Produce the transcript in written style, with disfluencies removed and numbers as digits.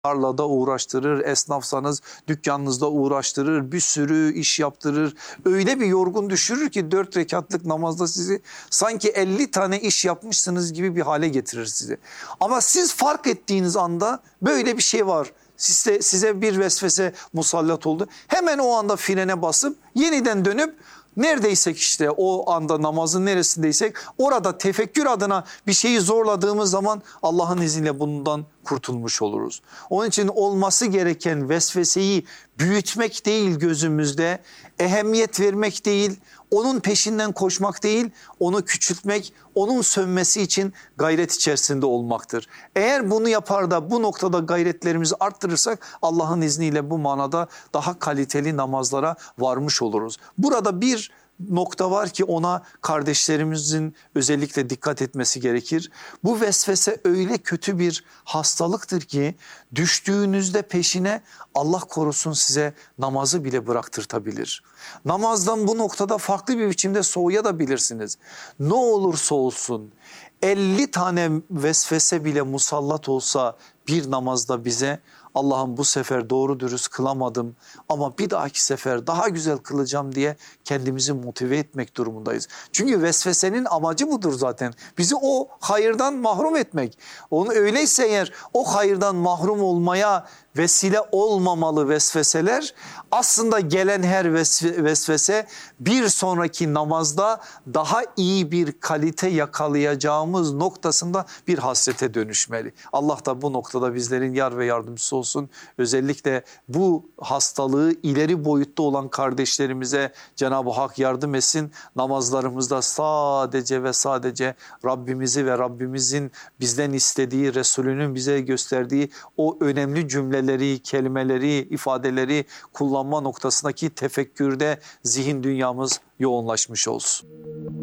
Tarlada uğraştırır, esnafsanız dükkanınızda uğraştırır, bir sürü iş yaptırır. Öyle bir yorgun düşürür ki 4 rekatlık namazda sizi sanki 50 tane iş yapmışsınız gibi bir hale getirir sizi. Ama siz fark ettiğiniz anda böyle bir şey var. Size bir vesvese musallat oldu. Hemen o anda frene basıp yeniden dönüp neredeysek işte o anda namazın neresindeysek orada tefekkür adına bir şeyi zorladığımız zaman Allah'ın izniyle bundan kurtulmuş oluruz. Onun için olması gereken vesveseyi büyütmek değil gözümüzde, ehemmiyet vermek değil, onun peşinden koşmak değil, onu küçültmek, onun sönmesi için gayret içerisinde olmaktır. Eğer bunu yapar da bu noktada gayretlerimizi arttırırsak Allah'ın izniyle bu manada daha kaliteli namazlara varmış oluruz. Burada bir nokta var ki ona kardeşlerimizin özellikle dikkat etmesi gerekir. Bu vesvese öyle kötü bir hastalıktır ki düştüğünüzde peşine Allah korusun size namazı bile bıraktırtabilir. Namazdan bu noktada farklı bir biçimde soğuyabilirsiniz. Ne olursa olsun 50 tane vesvese bile musallat olsa bir namazda bize Allah'ım bu sefer doğru dürüst kılamadım ama bir dahaki sefer daha güzel kılacağım diye kendimizi motive etmek durumundayız. Çünkü vesvesenin amacı budur zaten. Bizi o hayırdan mahrum etmek. Onu öyleyse eğer o hayırdan mahrum olmaya vesile olmamalı vesveseler, aslında gelen her vesvese bir sonraki namazda daha iyi bir kalite yakalayacağımız noktasında bir hasrete dönüşmeli. Allah da bu noktada bizlerin yar ve yardımcısı olsun. Özellikle bu hastalığı ileri boyutta olan kardeşlerimize Cenab-ı Hak yardım etsin. Namazlarımızda sadece ve sadece Rabbimizi ve Rabbimizin bizden istediği, Resulünün bize gösterdiği o önemli cümleleri, kelimeleri, ifadeleri kullanma noktasındaki tefekkürde zihin dünyamız yoğunlaşmış olsun.